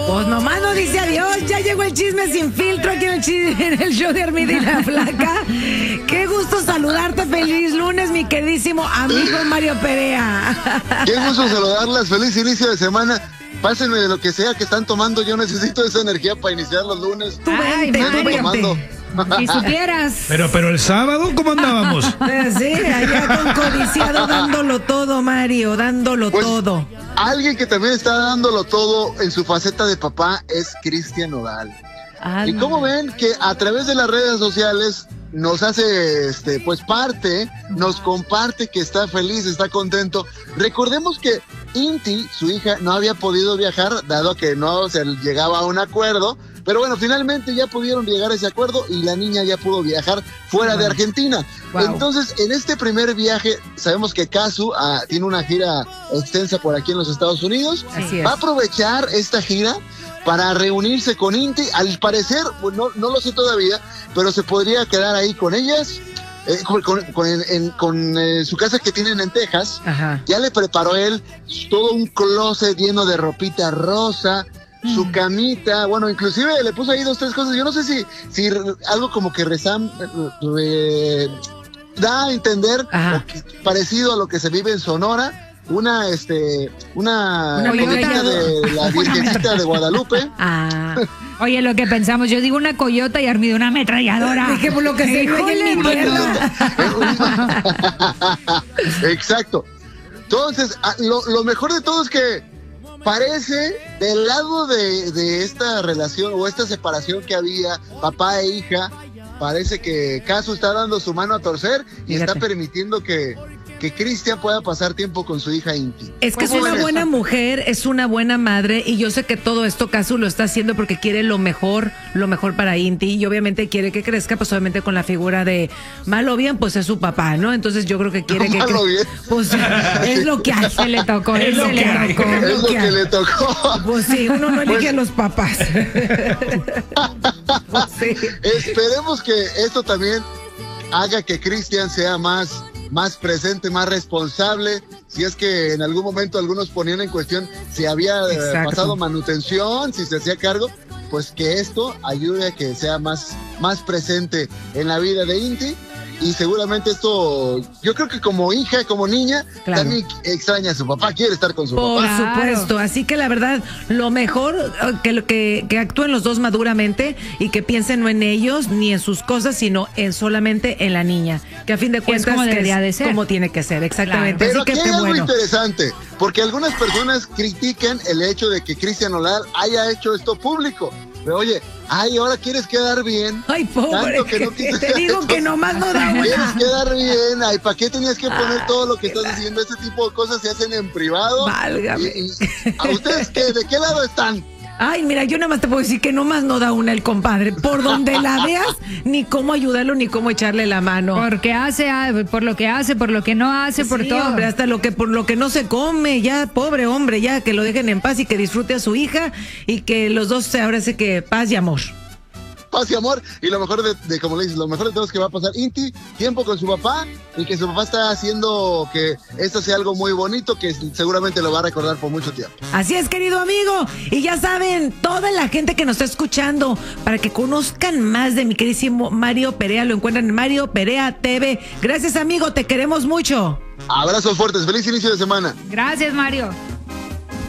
Pues nomás no dice adiós, ya llegó el chisme sin filtro aquí en el show de Armida y la Flaca. Qué gusto saludarte, feliz lunes, mi queridísimo amigo Mario Perea. Qué gusto saludarlas, feliz inicio de semana. Pásenme de lo que sea que están tomando, yo necesito esa energía para iniciar los lunes. Tú vente. Si supieras. Pero el sábado, ¿cómo andábamos? Sí, allá con codiciado dándolo todo, Mario, dándolo Pues, todo. Alguien que también está dándolo todo en su faceta de papá es Cristian Nodal. Y como ven que a través de las redes sociales nos hace pues parte, nos comparte que está feliz, está contento. Recordemos que Inti, su hija, no había podido viajar dado que no se llegaba a un acuerdo, pero bueno, finalmente ya pudieron llegar a ese acuerdo y la niña ya pudo viajar fuera de Argentina. Wow. Entonces, en este primer viaje, sabemos que Casu tiene una gira extensa por aquí en los Estados Unidos. Así es. Va a aprovechar esta gira para reunirse con Inti. Al parecer, no lo sé todavía, pero se podría quedar ahí con ellas, con su casa que tienen en Texas. Ajá. Ya le preparó él todo un closet lleno de ropita rosa, su camita, bueno, inclusive le puso ahí 2, 3 cosas. Yo no sé si algo como que da a entender parecido a lo que se vive en Sonora. Una coyota de la Virgencita de Guadalupe. Oye, lo que pensamos, yo digo una coyota y Armida una ametralladora. Dije por lo que se vive en mi tierra. Exacto. Entonces, lo mejor de todo es que parece del lado de esta relación o esta separación que había, papá e hija, parece que Casu está dando su mano a torcer y está permitiendo que Cristian pueda pasar tiempo con su hija Inti. Es que es una buena mujer, es una buena madre, y yo sé que todo esto Casu lo está haciendo porque quiere lo mejor para Inti, y obviamente quiere que crezca, pues obviamente con la figura de mal o bien, pues es su papá, ¿no? Entonces yo creo que quiere que mal o bien. Pues es lo que hay. Se le tocó, Es lo que hay. Es lo que le tocó. Pues sí, uno no elige a los papás. Pues sí. Esperemos que esto también haga que Cristian sea más presente, más responsable. Si es que en algún momento algunos ponían en cuestión si había pasado manutención, si se hacía cargo, pues que esto ayude a que sea más presente en la vida de Inti. Y seguramente esto, yo creo que como hija, como niña, también extraña a su papá, quiere estar con su papá. Por supuesto, así que la verdad, lo mejor que actúen los dos maduramente y que piensen no en ellos ni en sus cosas, sino en solamente en la niña, que a fin de cuentas como debería de ser, como tiene que ser, exactamente. Pero así que aquí hay algo bueno. interesante, porque algunas personas critican el hecho de que Cristian Nodal haya hecho esto público. Pero oye, ahora quieres quedar bien. Ay, pobre, que no te digo que nomás no da quieres una. quedar bien. Ay, ¿para qué tenías que poner todo lo que estás diciendo? Ese tipo de cosas se hacen en privado. Válgame. Y ¿a ustedes de qué lado están? Ay, mira, yo nada más te puedo decir que nomás no da una el compadre. Por donde la veas, ni cómo ayudarlo, ni cómo echarle la mano. Porque por lo que hace, por lo que no hace, por todo. Hombre, hasta por lo que no se come, ya, pobre hombre, ya que lo dejen en paz y que disfrute a su hija y que los dos ahora sí que paz y amor. Paz y amor, y lo mejor como le dices, lo mejor de todo es que va a pasar Inti tiempo con su papá y que su papá está haciendo que esto sea algo muy bonito que seguramente lo va a recordar por mucho tiempo. Así es, querido amigo, y ya saben, toda la gente que nos está escuchando, para que conozcan más de mi queridísimo Mario Perea, lo encuentran en Mario Perea TV. Gracias, amigo, te queremos mucho. Abrazos fuertes, feliz inicio de semana. Gracias, Mario.